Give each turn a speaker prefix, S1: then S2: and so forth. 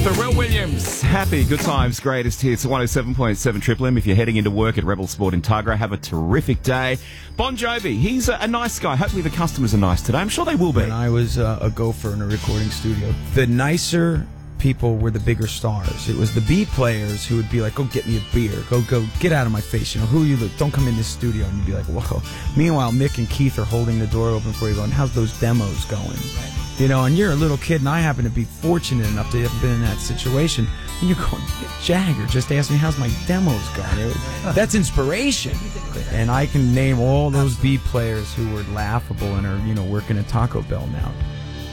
S1: Pharrell Williams, happy, good times, greatest hits, 107.7 Triple M. If you're heading into work at Rebel Sport in Tuggerah, have a terrific day. Bon Jovi, he's a nice guy. Hopefully the customers are nice today. I'm sure they will be.
S2: When I was a gopher in a recording studio, the nicer people were the bigger stars. It was the B players who would be like, go get me a beer, go get out of my face, you know, who are you, don't come in this studio. And you'd be like, whoa. Meanwhile, Mick and Keith are holding the door open for you going, how's those demos going? You know, and you're a little kid, and I happen to be fortunate enough to have been in that situation. And you're going, Jagger just asked me, how's my demos going? That's inspiration. And I can name all those B players who were laughable and are, you know, working at Taco Bell now.